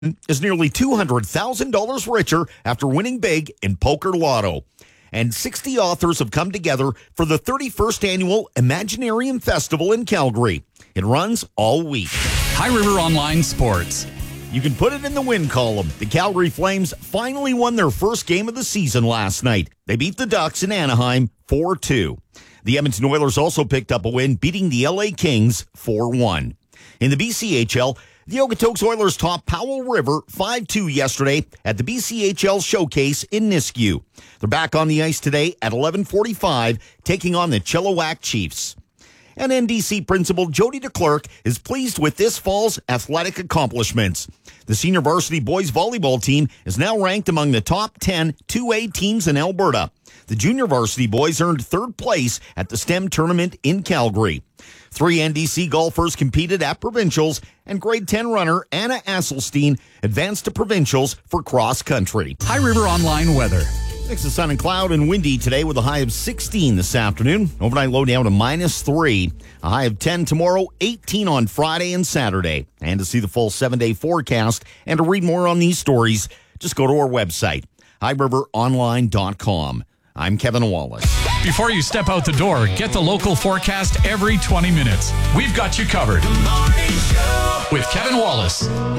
is nearly $200,000 richer after winning big in Poker Lotto. And 60 authors have come together for the 31st annual Imaginarium Festival in Calgary. It runs all week. High River Online Sports. You can put it in the win column. The Calgary Flames finally won their first game of the season last night. They beat the Ducks in Anaheim 4-2. The Edmonton Oilers also picked up a win, beating the LA Kings 4-1. In the BCHL, the Okotoks Oilers topped Powell River 5-2 yesterday at the BCHL Showcase in Nisku. They're back on the ice today at 11:45, taking on the Chilliwack Chiefs. And NDC principal Jody DeClercq is pleased with this fall's athletic accomplishments. The senior varsity boys volleyball team is now ranked among the top 10 2A teams in Alberta. The junior varsity boys earned third place at the STEM tournament in Calgary. 3 NDC golfers competed at provincials, and grade 10 runner Anna Asselstein advanced to provincials for cross country. High River Online weather. Mix of sun and cloud and windy today with a high of 16 this afternoon. Overnight low down to -3. A high of 10 tomorrow, 18 on Friday and Saturday. And to see the full 7-day forecast and to read more on these stories, just go to our website, highriveronline.com. I'm Kevin Wallace. Before you step out the door, get the local forecast every 20 minutes. We've got you covered. With Kevin Wallace.